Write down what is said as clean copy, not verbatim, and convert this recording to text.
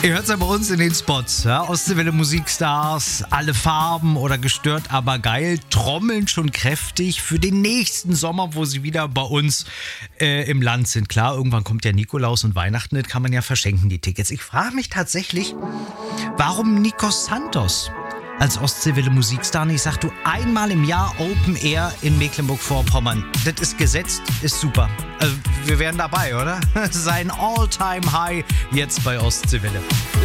Ihr hört es ja bei uns in den Spots. Ja? Ostseewelle Musikstars, alle Farben oder gestört, aber geil, trommeln schon kräftig für den nächsten Sommer, wo sie wieder bei uns im Land sind. Klar, irgendwann kommt ja Nikolaus und Weihnachten, das kann man ja verschenken, die Tickets. Ich frage mich tatsächlich, warum Nikos Santos als Ostseewelle Musikstar nicht sagt, du einmal im Jahr Open Air in Mecklenburg-Vorpommern. Das ist gesetzt, ist super. Also wir wären dabei, oder? Sein All-Time-High jetzt bei Ostseewelle.